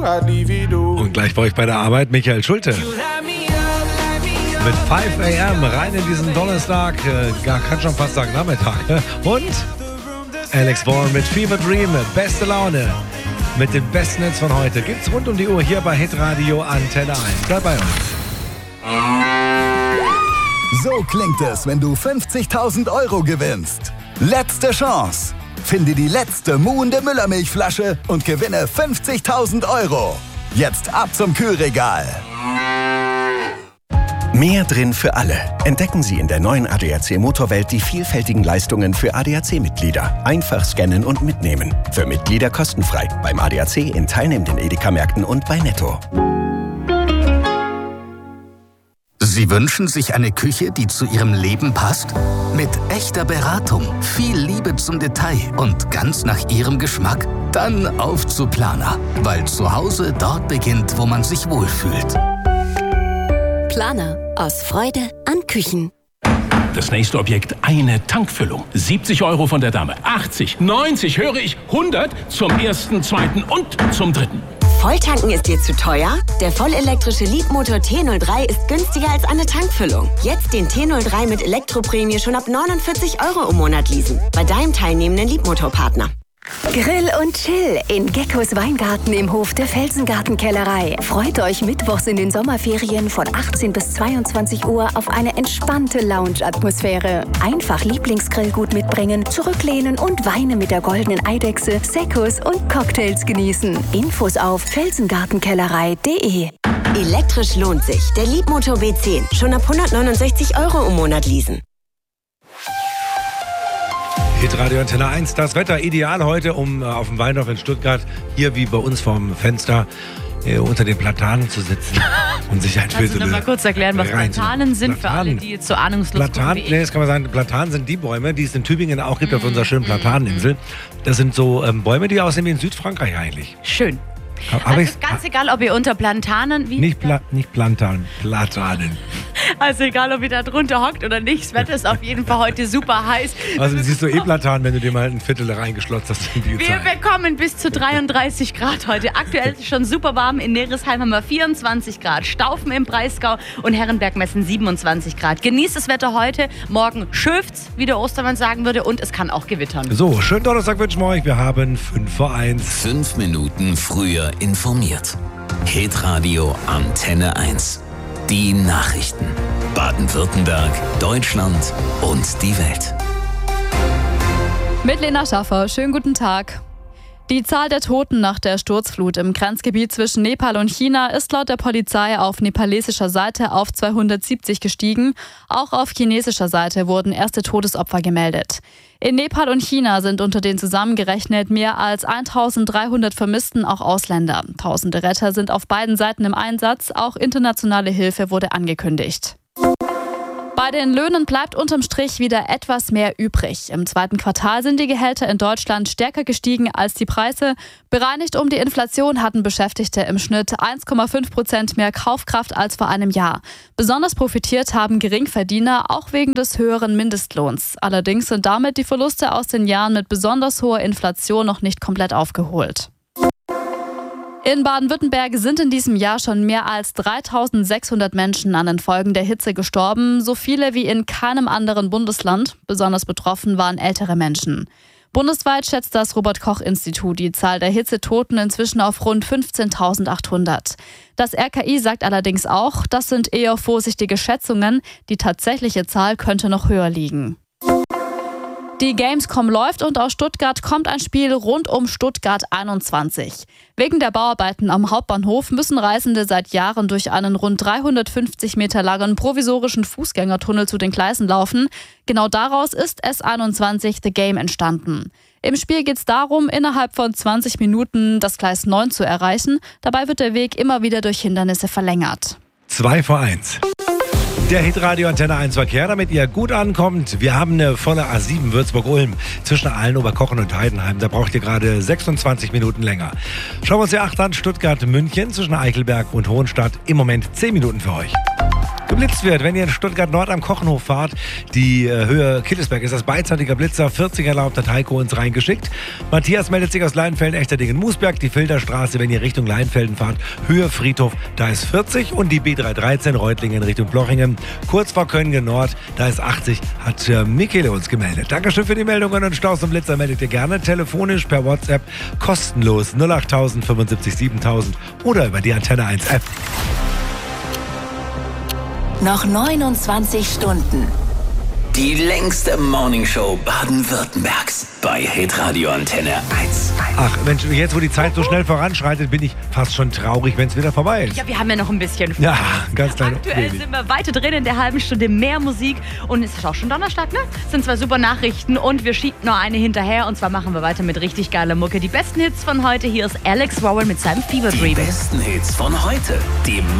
Und gleich bei euch bei der Arbeit Michael Schulte. Mit 5 AM rein in diesen Donnerstag, kann schon fast sagen Nachmittag. Und Alex Warren mit Fever Dream, beste Laune. Mit den besten Hits von heute gibt's rund um die Uhr hier bei Hitradio Antenne 1. Bleib bei uns. So klingt es, wenn du 50.000 € gewinnst. Letzte Chance. Finde die letzte muhende Müllermilchflasche und gewinne 50.000 €. Jetzt ab zum Kühlregal. Mehr drin für alle. Entdecken Sie in der neuen ADAC Motorwelt die vielfältigen Leistungen für ADAC-Mitglieder. Einfach scannen und mitnehmen. Für Mitglieder kostenfrei. Beim ADAC in teilnehmenden Edeka-Märkten und bei Netto. Sie wünschen sich eine Küche, die zu Ihrem Leben passt? Mit echter Beratung, viel Liebe zum Detail und ganz nach Ihrem Geschmack? Dann auf zu Planer, weil zu Hause dort beginnt, wo man sich wohlfühlt. Planer, aus Freude an Küchen. Das nächste Objekt, eine Tankfüllung. 70 € von der Dame, 80, 90, höre ich, 100 zum ersten, zweiten und zum dritten. Volltanken ist dir zu teuer? Der vollelektrische Leapmotor T03 ist günstiger als eine Tankfüllung. Jetzt den T03 mit Elektroprämie schon ab 49 € im Monat leasen. Bei deinem teilnehmenden Leapmotor-Partner. Grill und Chill in Geckos Weingarten im Hof der Felsengartenkellerei. Freut euch mittwochs in den Sommerferien von 18 bis 22 Uhr auf eine entspannte Lounge-Atmosphäre. Einfach Lieblingsgrillgut mitbringen, zurücklehnen und Weine mit der goldenen Eidechse, Seccos und Cocktails genießen. Infos auf felsengartenkellerei.de. Elektrisch lohnt sich. Der Leapmotor B10. Schon ab 169 € im Monat leasen. Hitradio Antenne 1, das Wetter ideal heute, um auf dem Weinhof in Stuttgart, hier wie bei uns vorm Fenster, unter den Platanen zu sitzen und sich ein Kannst du noch mal kurz erklären, was Platanen sind, für alle, die jetzt so ahnungslos Platanen, das kann man sagen, Platanen sind die Bäume, die es in Tübingen auch gibt, auf unserer schönen Plataneninsel. Das sind so Bäume, die aussehen wie in Südfrankreich eigentlich. Schön. Also ist ganz egal, ob ihr unter Platanen... Nicht Platanen, Platanen. Also egal, ob ihr da drunter hockt oder nicht, das Wetter ist auf jeden Fall heute super heiß. Also siehst du Platanen, wenn du dir mal ein Viertel reingeschlotzt hast in die Zeit. Wir bekommen bis zu 33 Grad heute. Aktuell ist es schon super warm. In Neresheim haben wir 24 Grad. Staufen im Breisgau und Herrenberg messen 27 Grad. Genießt das Wetter heute. Morgen schöft's, wie der Ostermann sagen würde. Und es kann auch gewittern. So, schönen Donnerstag wünschen wir euch. Wir haben 5 vor 1. 5 Minuten früher informiert. Hitradio Antenne 1. Die Nachrichten. Baden-Württemberg, Deutschland und die Welt. Mit Lena Schaffer. Schönen guten Tag. Die Zahl der Toten nach der Sturzflut im Grenzgebiet zwischen Nepal und China ist laut der Polizei auf nepalesischer Seite auf 270 gestiegen. Auch auf chinesischer Seite wurden erste Todesopfer gemeldet. In Nepal und China sind unter den zusammengerechnet mehr als 1300 Vermissten auch Ausländer. Tausende Retter sind auf beiden Seiten im Einsatz. Auch internationale Hilfe wurde angekündigt. Bei den Löhnen bleibt unterm Strich wieder etwas mehr übrig. Im zweiten Quartal sind die Gehälter in Deutschland stärker gestiegen als die Preise. Bereinigt um die Inflation hatten Beschäftigte im Schnitt 1,5% mehr Kaufkraft als vor einem Jahr. Besonders profitiert haben Geringverdiener, auch wegen des höheren Mindestlohns. Allerdings sind damit die Verluste aus den Jahren mit besonders hoher Inflation noch nicht komplett aufgeholt. In Baden-Württemberg sind in diesem Jahr schon mehr als 3.600 Menschen an den Folgen der Hitze gestorben, so viele wie in keinem anderen Bundesland. Besonders betroffen waren ältere Menschen. Bundesweit schätzt das Robert-Koch-Institut die Zahl der Hitzetoten inzwischen auf rund 15.800. Das RKI sagt allerdings auch, das sind eher vorsichtige Schätzungen, die tatsächliche Zahl könnte noch höher liegen. Die Gamescom läuft und aus Stuttgart kommt ein Spiel rund um Stuttgart 21. Wegen der Bauarbeiten am Hauptbahnhof müssen Reisende seit Jahren durch einen rund 350 Meter langen provisorischen Fußgängertunnel zu den Gleisen laufen. Genau daraus ist S21 The Game entstanden. Im Spiel geht es darum, innerhalb von 20 Minuten das Gleis 9 zu erreichen. Dabei wird der Weg immer wieder durch Hindernisse verlängert. 2 vor 1. Der Hitradio Antenne 1 Verkehr, damit ihr gut ankommt. Wir haben eine volle A7 Würzburg-Ulm zwischen Aalen, Oberkochen und Heidenheim. Da braucht ihr gerade 26 Minuten länger. Schauen wir uns die 8 an. Stuttgart-München zwischen Eichelberg und Hohenstadt. Im Moment 10 Minuten für euch. geblitzt wird. Wenn ihr in Stuttgart Nord am Kochenhof fahrt, die Höhe Killesberg, ist das beidseitiger Blitzer, 40 erlaubt, hat Heiko uns reingeschickt. Matthias meldet sich aus Leinfelden, Echterdingen, Moosberg, die Filderstraße, wenn ihr Richtung Leinfelden fahrt, Höhe Friedhof, da ist 40 und die B313 Reutlingen Richtung Blochingen, kurz vor Köngen Nord, da ist 80, hat Michele uns gemeldet. Dankeschön für die Meldungen und Staus und Blitzer meldet ihr gerne telefonisch per WhatsApp, kostenlos 08000 75 7000 oder über die Antenne 1 App. Noch 29 Stunden. Die längste Morningshow Baden-Württembergs bei Hitradio Antenne 1. Ach Mensch, jetzt wo die Zeit so schnell voranschreitet, bin ich fast schon traurig, wenn es wieder vorbei ist. Ja, wir haben ja noch ein bisschen vor. Ja, ganz klein. Aktuell sind wir weiter drin in der halben Stunde, mehr Musik. Und es ist auch schon Donnerstag, ne? Es sind 2 super Nachrichten und wir schieben noch eine hinterher. Und zwar machen wir weiter mit richtig geiler Mucke. Die besten Hits von heute, hier ist Alex Warren mit seinem Fever Dream. Die besten Hits von heute. Die